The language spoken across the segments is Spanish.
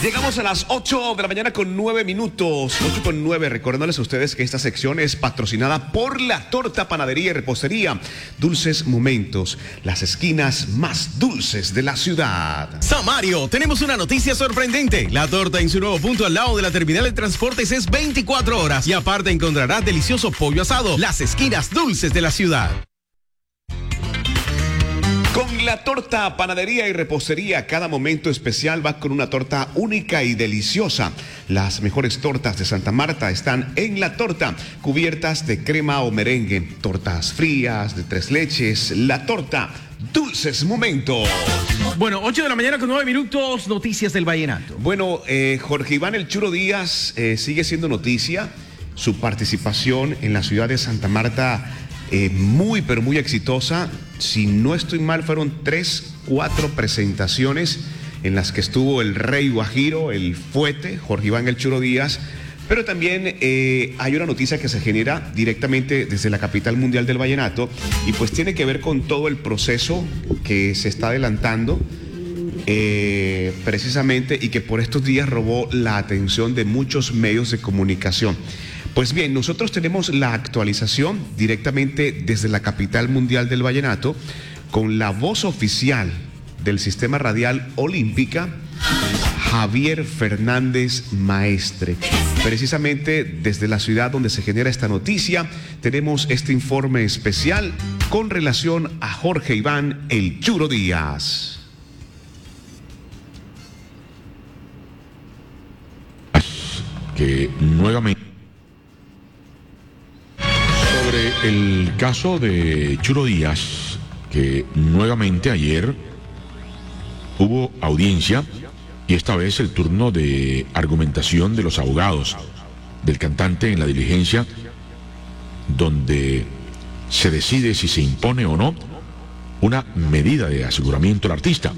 Llegamos a las 8 de la mañana con 9 minutos, 8 con 9, recordándoles a ustedes que esta sección es patrocinada por La Torta, Panadería y Repostería. Dulces Momentos, las esquinas más dulces de la ciudad. Samario, tenemos una noticia sorprendente. La Torta en su nuevo punto al lado de la terminal de transportes es 24 horas y aparte encontrará delicioso pollo asado, las esquinas dulces de la ciudad. Con La Torta, Panadería y Repostería, cada momento especial va con una torta única y deliciosa. Las mejores tortas de Santa Marta están en La Torta, cubiertas de crema o merengue, tortas frías, de 3 leches. La Torta, dulces momentos. Bueno, 8 de la mañana con 9 minutos, noticias del vallenato. Bueno, Jorge Iván El Churo Díaz sigue siendo noticia. Su participación en la ciudad de Santa Marta muy, pero muy exitosa. Si no estoy mal, fueron 3, 4 presentaciones en las que estuvo el Rey Guajiro, el Fuete, Jorge Iván El Churo Díaz. Pero también hay una noticia que se genera directamente desde la capital mundial del vallenato y pues tiene que ver con todo el proceso que se está adelantando precisamente y que por estos días robó la atención de muchos medios de comunicación. Pues bien, nosotros tenemos la actualización directamente desde la capital mundial del vallenato con la voz oficial del Sistema Radial Olímpica, Javier Fernández Maestre. Precisamente desde la ciudad donde se genera esta noticia, tenemos este informe especial con relación a Jorge Iván El Churo Díaz. Que nuevamente sobre el caso de Churo Díaz, que nuevamente ayer hubo audiencia y esta vez el turno de argumentación de los abogados del cantante en la diligencia, donde se decide si se impone o no una medida de aseguramiento al artista.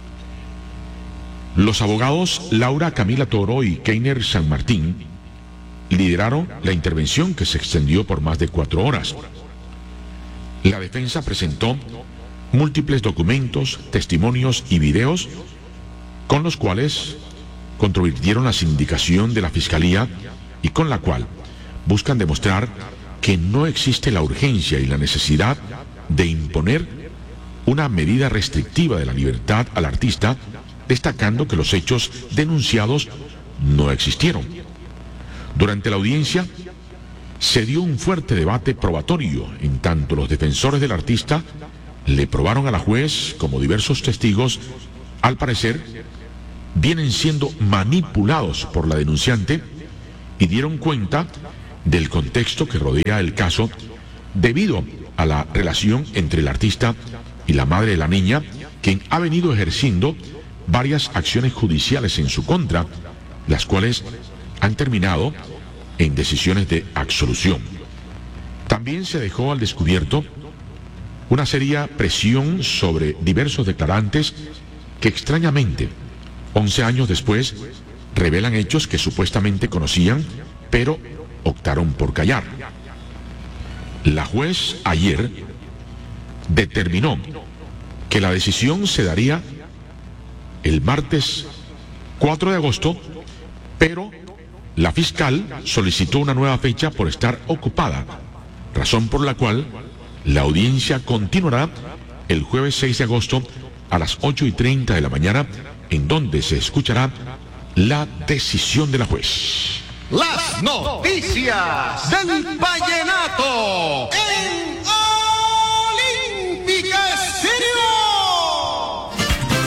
Los abogados Laura Camila Toro y Keiner San Martín lideraron la intervención que se extendió por más de 4 horas. La defensa presentó múltiples documentos, testimonios y videos con los cuales controvirtieron la sindicación de la Fiscalía y con la cual buscan demostrar que no existe la urgencia y la necesidad de imponer una medida restrictiva de la libertad al artista, destacando que los hechos denunciados no existieron. Durante la audiencia se dio un fuerte debate probatorio, en tanto los defensores del artista le probaron a la juez como diversos testigos, al parecer, vienen siendo manipulados por la denunciante y dieron cuenta del contexto que rodea el caso debido a la relación entre el artista y la madre de la niña, quien ha venido ejerciendo varias acciones judiciales en su contra, las cuales han terminado en decisiones de absolución. También se dejó al descubierto una seria presión sobre diversos declarantes que extrañamente, 11 años después, revelan hechos que supuestamente conocían, pero optaron por callar. La juez ayer determinó que la decisión se daría el martes 4 de agosto, pero la fiscal solicitó una nueva fecha por estar ocupada, razón por la cual la audiencia continuará el jueves 6 de agosto a las 8:30 de la mañana, en donde se escuchará la decisión de la juez. Las noticias del vallenato en Olímpica Estéreo.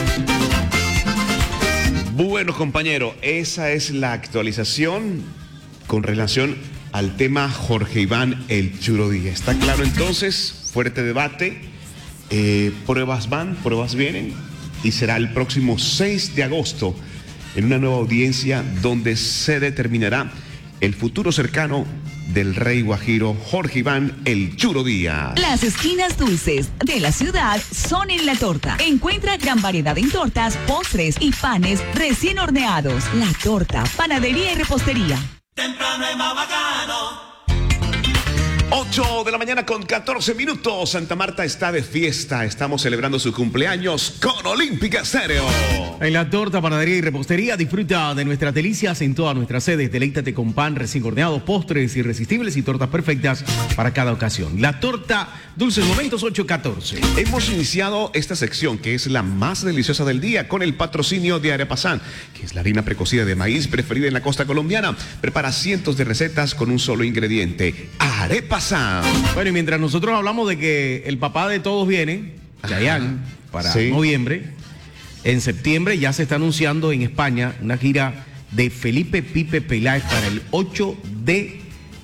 Bueno, compañero, esa es la actualización con relación al tema Jorge Iván El Churo Díaz. Está claro entonces, fuerte debate, pruebas van, pruebas vienen, y será el próximo 6 de agosto en una nueva audiencia donde se determinará el futuro cercano del Rey Guajiro Jorge Iván El Churo Díaz. Las esquinas dulces de la ciudad son en La Torta. Encuentra gran variedad en tortas, postres y panes recién horneados. La Torta, Panadería y Repostería. Temprano es más bacano. 8 de la mañana con 14 minutos. Santa Marta está de fiesta. Estamos celebrando su cumpleaños con Olímpica Estéreo. En la torta, panadería y repostería disfruta de nuestras delicias en todas nuestras sedes. Deleítate con pan recién horneado, postres irresistibles y tortas perfectas para cada ocasión. La torta Dulces Momentos 814. Hemos iniciado esta sección que es la más deliciosa del día con el patrocinio de Arepasán, que es la harina precocida de maíz preferida en la costa colombiana. Prepara cientos de recetas con un solo ingrediente. Arepasán. Bueno, y mientras nosotros hablamos de que el papá de todos viene, Chayanne, para noviembre, en septiembre ya se está anunciando en España una gira de Felipe Pipe Peláez para el 8 de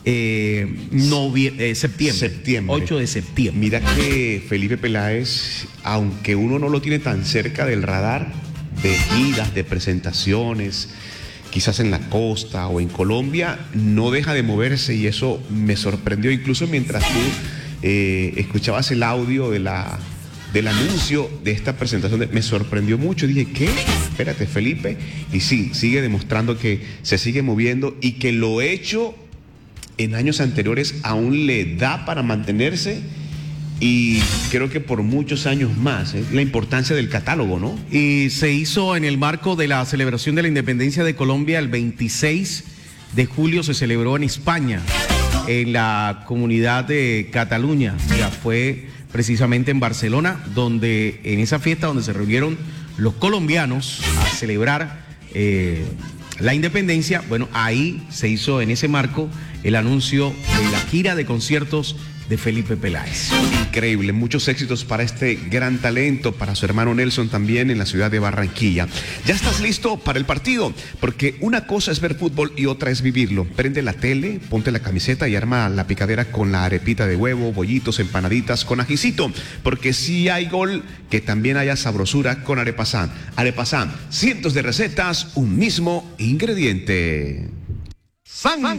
septiembre. 8 de septiembre. Mira que Felipe Peláez, aunque uno no lo tiene tan cerca del radar de giras, de presentaciones, quizás en la costa o en Colombia, no deja de moverse y eso me sorprendió. Incluso mientras tú escuchabas el audio del anuncio de esta presentación, me sorprendió mucho. Dije, ¿qué? Espérate, Felipe. Y sí, sigue demostrando que se sigue moviendo y que lo hecho en años anteriores aún le da para mantenerse. Y creo que por muchos años más, la importancia del catálogo, ¿no? Y se hizo en el marco de la celebración de la independencia de Colombia. El 26 de julio se celebró en España, en la comunidad de Cataluña. Ya fue precisamente en Barcelona, donde en esa fiesta donde se reunieron los colombianos a celebrar la independencia. Bueno, ahí se hizo en ese marco el anuncio de la gira de conciertos de Felipe Peláez. Increíble, muchos éxitos para este gran talento, para su hermano Nelson también en la ciudad de Barranquilla. ¿Ya estás listo para el partido? Porque una cosa es ver fútbol y otra es vivirlo. Prende la tele, ponte la camiseta y arma la picadera con la arepita de huevo, bollitos, empanaditas con ajicito. Porque si hay gol, que también haya sabrosura con Arepasán. Arepasán, cientos de recetas, un mismo ingrediente.